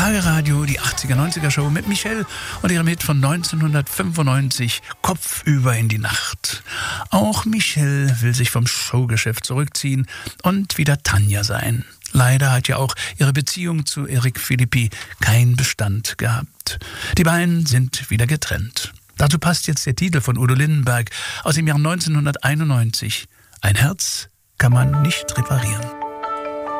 Schlagerradio, die 80er-90er-Show mit Michelle und ihrem Hit von 1995, Kopfüber in die Nacht. Auch Michelle will sich vom Showgeschäft zurückziehen und wieder Tanja sein. Leider hat ja auch ihre Beziehung zu Eric Philippi keinen Bestand gehabt. Die beiden sind wieder getrennt. Dazu passt jetzt der Titel von Udo Lindenberg aus dem Jahr 1991. Ein Herz kann man nicht reparieren.